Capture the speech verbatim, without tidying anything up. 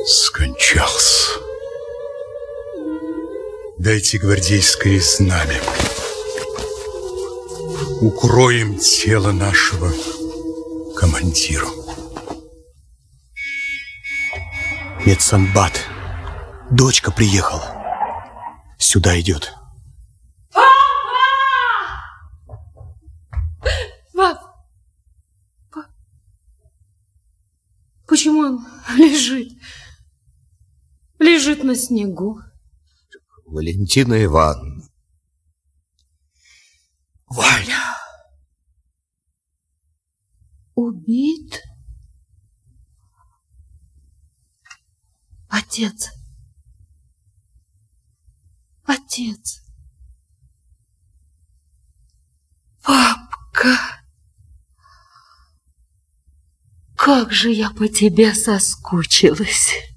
Скончался. Дайте гвардейское знамя. Укроем тело нашего командира. Медсанбат, дочка приехала. Сюда идет. Пап! Пап! Почему он лежит? Лежит на снегу. Валентина Ивановна. Валя. Убит? Отец. Отец. Папка. Как же я по тебе соскучилась.